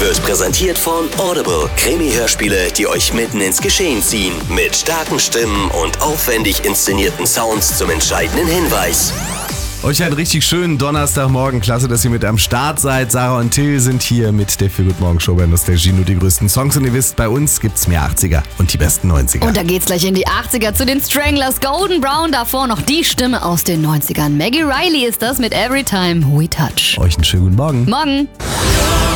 wird präsentiert von Audible. Krimi-Hörspiele, die euch mitten ins Geschehen ziehen. Mit starken Stimmen und aufwendig inszenierten Sounds zum entscheidenden Hinweis. Euch einen richtig schönen Donnerstagmorgen. Klasse, dass ihr mit am Start seid. Sarah und Till sind hier mit der Feel-Good-Morgen-Show bei Nostalgie. Nur die größten Songs. Und ihr wisst, bei uns gibt's mehr 80er und die besten 90er. Und da geht's gleich in die 80er zu den Stranglers. Golden Brown, davor noch die Stimme aus den 90ern. Maggie Riley ist das mit Every Time We Touch. Euch einen schönen guten Morgen. Morgen.